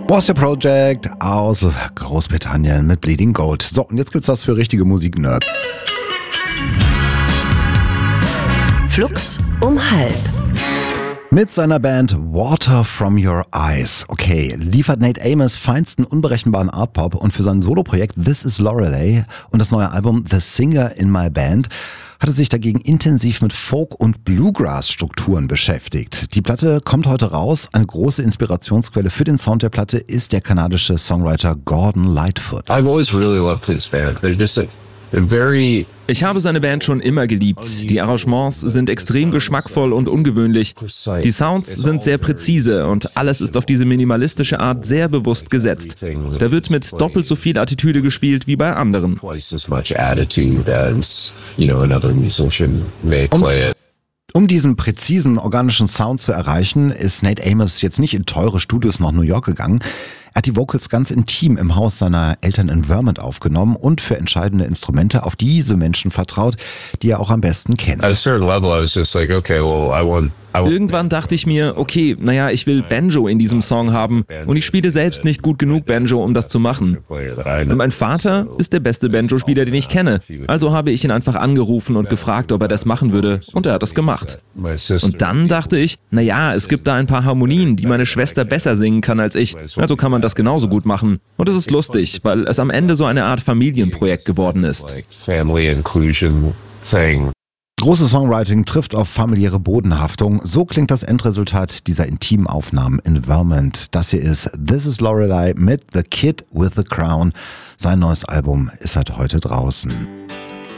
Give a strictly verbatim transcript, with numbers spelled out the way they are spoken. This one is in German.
Was Your Project aus Großbritannien mit Bleeding Gold. So, und jetzt gibt's was für richtige Musik-Nerd. Flux um halb. Mit seiner Band Water From Your Eyes, okay, liefert Nate Amos feinsten unberechenbaren Art-Pop und für sein Soloprojekt This Is Lorelei und das neue Album The Singer in My Band hat er sich dagegen intensiv mit Folk- und Bluegrass-Strukturen beschäftigt. Die Platte kommt heute raus. Eine große Inspirationsquelle für den Sound der Platte ist der kanadische Songwriter Gordon Lightfoot. I've always really loved his band. They're just a, they're very Ich habe seine Band schon immer geliebt. Die Arrangements sind extrem geschmackvoll und ungewöhnlich. Die Sounds sind sehr präzise und alles ist auf diese minimalistische Art sehr bewusst gesetzt. Da wird mit doppelt so viel Attitüde gespielt wie bei anderen. twice as much attitude as, you know, another musician may play it. Um diesen präzisen organischen Sound zu erreichen, ist Nate Amos jetzt nicht in teure Studios nach New York gegangen. Er hat die Vocals ganz intim im Haus seiner Eltern in Vermont aufgenommen und für entscheidende Instrumente auf diese Menschen vertraut, die er auch am besten kennt. At a certain level, I was just like, okay, well, I want, I want Irgendwann dachte ich mir, okay, naja, ich will Banjo in diesem Song haben und ich spiele selbst nicht gut genug Banjo, um das zu machen. Und mein Vater ist der beste Banjo-Spieler, den ich kenne. Also habe ich ihn einfach angerufen und gefragt, ob er das machen würde, und er hat das gemacht. Und dann dachte ich, naja, es gibt da ein paar Harmonien, die meine Schwester besser singen kann als ich, also kann man das genauso gut machen. Und es ist lustig, weil es am Ende so eine Art Familienprojekt geworden ist. like family inclusion thing. Großes Songwriting trifft auf familiäre Bodenhaftung. So klingt das Endresultat dieser intimen Aufnahmen in Vermont. Das hier ist This Is Lorelei mit The Kid with the Crown. Sein neues Album ist halt heute draußen.